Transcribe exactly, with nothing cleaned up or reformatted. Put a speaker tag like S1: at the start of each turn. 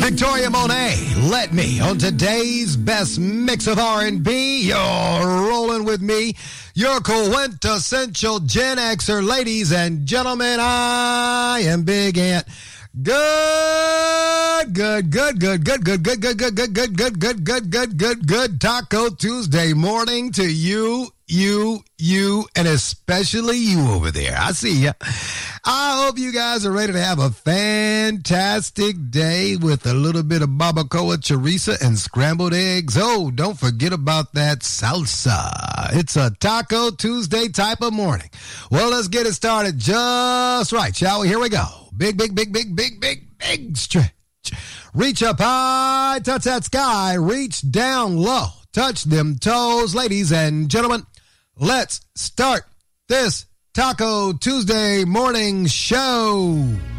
S1: Victoria Monet, Let Me, on today's best mix of R and B. You're rolling with me, your quintessential Gen Xer. Ladies and gentlemen, I am Big Ant. Good, good, good, good, good, good, good, good, good, good, good, good, good, good, good, good, good Taco Tuesday morning to you, you, you, and especially you over there. I see ya. I hope you guys are ready to have a fantastic day with a little bit of barbacoa, chorizo, and scrambled eggs. Oh, don't forget about that salsa. It's a Taco Tuesday type of morning. Well, let's get it started just right, shall we? Here we go. Big, big, big, big, big, big, big stretch. Reach up high, touch that sky, reach down low, touch them toes. Ladies and gentlemen, let's start this Taco Tuesday morning show.